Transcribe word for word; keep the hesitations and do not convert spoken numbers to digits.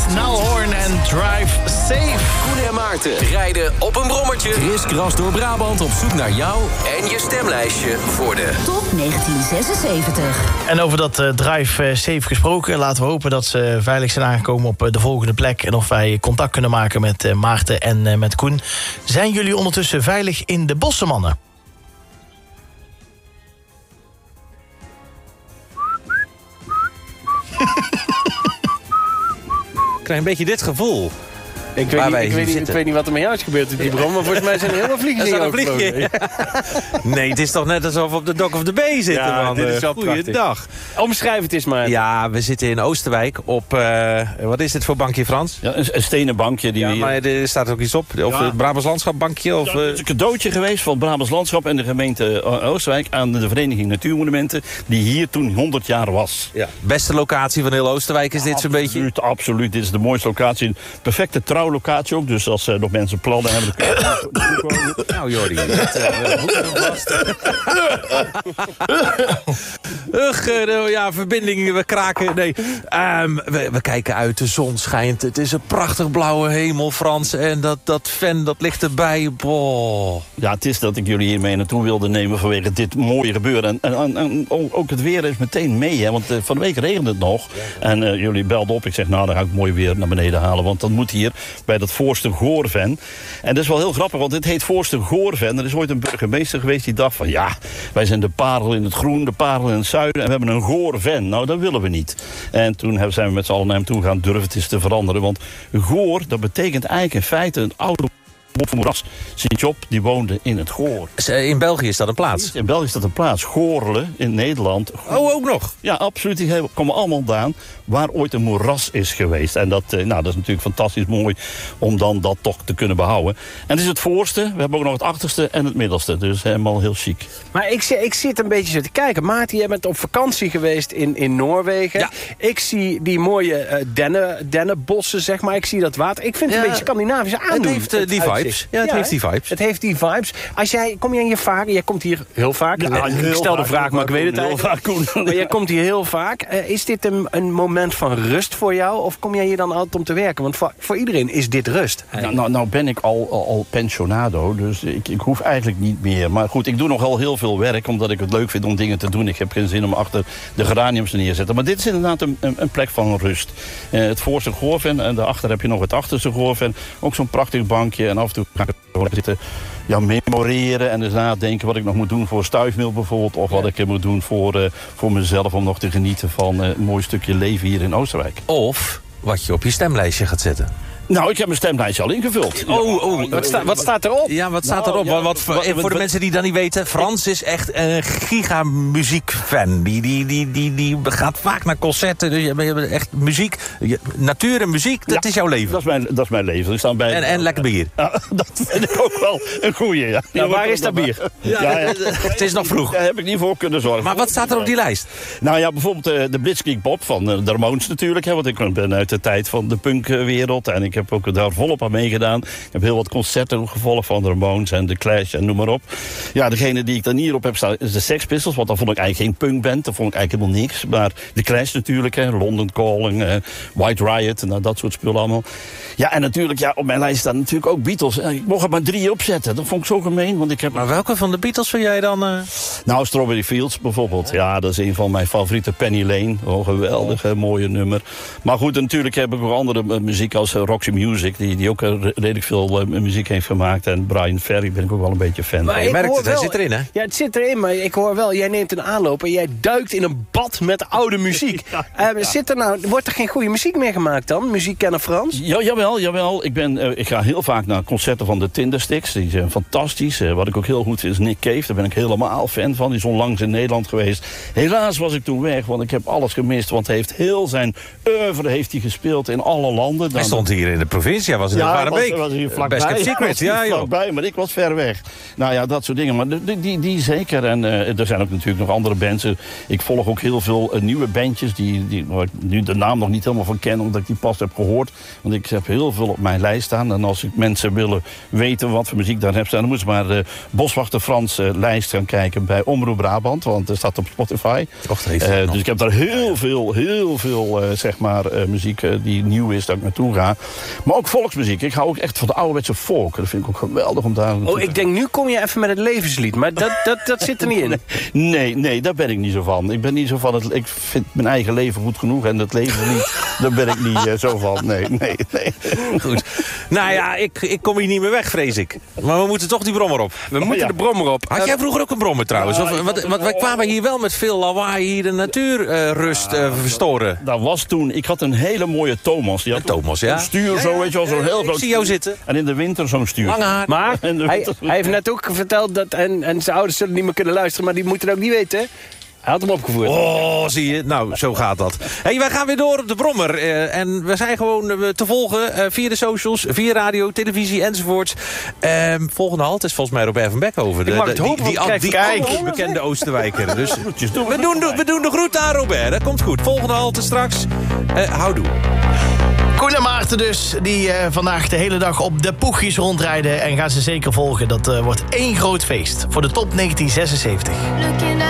Nile Horan en Drive Safe. Koen en Maarten rijden op een brommertje. Kriskras door Brabant op zoek naar jou en je stemlijstje voor de Top negentien zesenzeventig. En over dat uh, Drive uh, Safe gesproken, laten we hopen dat ze veilig zijn aangekomen op uh, de volgende plek. En of wij contact kunnen maken met uh, Maarten en uh, met Koen. Zijn jullie ondertussen veilig in de bossen, mannen? Ik krijg een beetje dit gevoel. Ik weet, niet, ik, weet niet, ik weet niet wat er met jou is gebeurd in die bron, maar volgens mij zijn er heel veel vliegers in overgevlogen. Nee, het is toch net alsof we op de Dock of the Bay zitten, ja, man. Dit is wel Goeiedag. Omschrijf het eens maar. Ja, we zitten in Oosterwijk op... Uh, wat is dit voor bankje, Frans? Ja, een, een stenen bankje. Die ja, maar er staat ook iets op. Of ja. Het Brabants Landschapbankje? Of, ja, het is een cadeautje geweest van het Brabants Landschap en de gemeente Oosterwijk aan de Vereniging Natuurmonumenten, die hier toen honderd jaar was. Ja. Beste locatie van heel Oosterwijk is dit zo'n beetje? Absoluut, absoluut. Dit is de mooiste locatie. Perfecte trouwlocatie ook. Dus als uh, nog mensen plannen hebben... Dan nou, Jordi. Dat, uh, vast. Ugh, uh, ja, verbindingen, we kraken. Nee, um, we, we kijken uit, de zon schijnt. Het is een prachtig blauwe hemel, Frans. En dat, dat fan, dat ligt erbij. Boah. Ja, het is dat ik jullie hiermee naartoe wilde nemen vanwege dit mooie gebeuren. En, en, en ook het weer is meteen mee, hè, want uh, van de week regende het nog. En uh, jullie belden op. Ik zeg, nou, dan ga ik mooi weer naar beneden halen. Want dat moet hier bij dat voorste Goorven. En dat is wel heel grappig, want dit heet voorste Goorven. Er is ooit een burgemeester geweest die dacht van, ja, wij zijn de parel in het groen, de parel in het zuiden en we hebben een Goorven. Nou, dat willen we niet. En toen zijn we met z'n allen naar hem toe gaan, durven het eens te veranderen. Want Goor, dat betekent eigenlijk in feite een oude moeras. Sint-Job, die woonde in het Goor. In België is dat een plaats? In België is dat een plaats. Goorle, in Nederland. Oh, ook nog? Ja, absoluut. Die komen allemaal vandaan waar ooit een moeras is geweest. En dat, nou, dat is natuurlijk fantastisch mooi om dan dat toch te kunnen behouden. En het is het voorste. We hebben ook nog het achterste en het middelste. Dus helemaal heel chic. Maar ik, ik zit een beetje zo te kijken. Maarten, jij bent op vakantie geweest in, in Noorwegen. Ja. Ik zie die mooie uh, dennen, dennenbossen, zeg maar. Ik zie dat water. Ik vind het ja, een beetje Scandinavisch aandoen. Het heeft uh, die vibes. Ja, het ja, heeft die vibes. Het heeft die vibes. Als jij, kom jij hier vaak? Jij komt hier heel vaak. Ja, ik heel stel de vraag, vaak, maar ik weet het heel vaak. Maar jij komt hier heel vaak. Uh, is dit een, een moment van rust voor jou? Of kom jij hier dan altijd om te werken? Want voor, voor iedereen is dit rust. Nou, nou, nou ben ik al, al, al pensionado, dus ik, ik hoef eigenlijk niet meer. Maar goed, ik doe nogal heel veel werk, omdat ik het leuk vind om dingen te doen. Ik heb geen zin om achter de geraniums neer te zetten. Maar dit is inderdaad een, een, een plek van rust. Uh, het voorste Goorven en daarachter heb je nog het achterste Goorven. Ook zo'n prachtig bankje en af en toe ga ik er zitten ja, memoreren en dus nadenken wat ik nog moet doen voor stuifmeel bijvoorbeeld. Of wat ik moet doen voor, uh, voor mezelf om nog te genieten van uh, een mooi stukje leven hier in Oosterwijk. Of wat je op je stemlijstje gaat zetten. Nou, ik heb mijn stemlijstje al ingevuld. Oh, oh wat, sta, wat staat erop? Ja, wat staat erop? Nou, ja, wat, wat, voor wat, de mensen die dat niet weten, Frans is echt een gigamuziekfan. Die, die, die, die, die gaat vaak naar concerten. Dus je hebt echt muziek, natuur en muziek, dat ja, is jouw leven. Dat is mijn, dat is mijn leven. Ik bij en, en lekker bier. Ja, dat vind ik ook wel een goeie. Ja. Ja, waar is dat bier? Ja, ja, ja. Het is nog vroeg. Daar heb ik niet voor kunnen zorgen. Maar wat staat er op die lijst? Nou ja, bijvoorbeeld uh, de Blitzkrieg Bob van uh, de Ramones natuurlijk. Hè, want ik ben uit de tijd van de punkwereld. En ik heb ook daar volop aan meegedaan. Ik heb heel wat concerten gevolgd van de Ramones en de Clash en noem maar op. Ja, degene die ik dan hierop heb staan is de Sex Pistols. Want dan vond ik eigenlijk geen punkband. Dat vond ik eigenlijk helemaal niks. Maar de Clash natuurlijk. Hè, London Calling, uh, White Riot. Nou, dat soort spullen allemaal. Ja, en natuurlijk, ja, op mijn lijst staan natuurlijk ook Beatles. Ik mocht er maar drie opzetten. Dat vond ik zo gemeen. Want ik heb... Maar welke van de Beatles vind jij dan? Uh... Nou, Strawberry Fields bijvoorbeeld. Ja, dat is een van mijn favoriete. Penny Lane. Oh, geweldig, oh. mooie nummer. Maar goed, natuurlijk heb ik ook andere uh, muziek als uh, Roxy Music. Die, die ook uh, redelijk veel uh, muziek heeft gemaakt. En Brian Ferry ben ik ook wel een beetje fan van. Maar je merkt het, hij zit erin, hè? Ja, het zit erin, maar ik hoor wel, jij neemt een aanloop en jij duikt in een bad met oude muziek. ja, ja. Uh, zit er nou, wordt er geen goede muziek meer gemaakt dan? Muziekkenner Frans? Ja, jawel, jawel. Ik, ben, uh, ik ga heel vaak naar concerten van de Tindersticks. Die zijn fantastisch. Uh, wat ik ook heel goed vind is Nick Cave. Daar ben ik helemaal fan van. Die is onlangs in Nederland geweest. Helaas was ik toen weg, want ik heb alles gemist. Want hij heeft heel zijn oeuvre heeft hij gespeeld in alle landen. Dan hij stond hier in de provincie. Hij was in de Varenbeek. was hier vlakbij. Best Kept Secret, ja, joh. Vlakbij, maar ik was ver weg. Nou ja, dat soort dingen. Maar die, die, die zeker. En uh, er zijn ook natuurlijk nog andere bands. Ik volg ook heel veel uh, nieuwe bandjes... Die, die, waar ik nu de naam nog niet helemaal van ken... omdat ik die pas heb gehoord. Want ik heb heel veel op mijn lijst staan. En als ik mensen willen weten wat voor muziek daar heb staan... dan moeten ze maar de Boswachter Frans uh, lijst gaan kijken... bij Omroep Brabant. Want er staat op Spotify. Och, uh, dus ik heb daar heel veel, heel veel uh, zeg maar, uh, muziek uh, die nieuw is... dat ik naartoe ga. Maar ook volksmuziek. Ik hou ook echt van de ouderwetse folk. Dat vind ik ook geweldig om daar... Oh, ik denk, nu kom je even met het levenslied. Maar dat, dat, dat zit er niet in. Nee, nee, daar ben ik niet zo van. Ik ben niet zo van het... Ik vind mijn eigen leven goed genoeg. En het leven niet, daar ben ik niet uh, zo van. Nee, nee, nee. Goed. Nou ja, ik, ik kom hier niet meer weg, vrees ik. Maar we moeten toch die brommer op. We moeten ja. de brommer op. Had jij vroeger ook een brommer trouwens? Ja, of, wat, wat, wij kwamen hier wel met veel lawaai hier de natuurrust uh, uh, verstoren. Dat was toen... Ik had een hele mooie Thomas. Die had een Thomas, ja. Een stuur zo, weet je wel. Zo'n heel groot. Ik zie jou zitten. En in de winter zo'n stuur. Lange haar. Maar hij, hij heeft net ook verteld dat... En, en zijn ouders zullen niet meer kunnen luisteren... maar die moeten het ook niet weten. Hij had hem opgevoerd. Oh, zie je. Nou, zo gaat dat. Hey, wij gaan weer door op de brommer. Uh, en we zijn gewoon uh, te volgen uh, via de socials, via radio, televisie enzovoorts. Uh, volgende halt is volgens mij Robert van Beckhoven. De, Ik mag het de, hopen, die, die, die, die, die bekende Oosterwijker. Dus we doen, de, we doen de groet aan Robert. Dat komt goed. Volgende halte straks. Uh, houdoe. Koen en Maarten dus, die uh, vandaag de hele dag op de poegjes rondrijden. En gaan ze zeker volgen. Dat uh, wordt één groot feest voor de top negentien zesenzeventig.